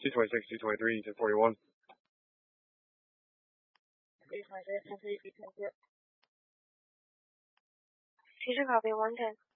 226, 223, 241. 326, 1030, 1010. Future copy 110.